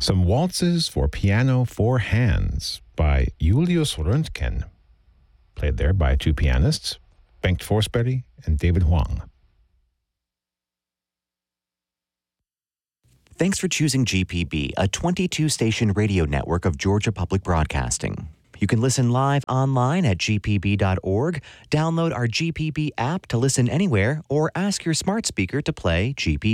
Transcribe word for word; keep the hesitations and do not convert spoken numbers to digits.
Some Waltzes for Piano Four Hands by Julius Röntgen, played there by two pianists, Bengt Forsberg and David Huang. Thanks for choosing G P B, a twenty-two station radio network of Georgia Public Broadcasting. You can listen live online at g p b dot org, download our G P B app to listen anywhere, or ask your smart speaker to play G P B.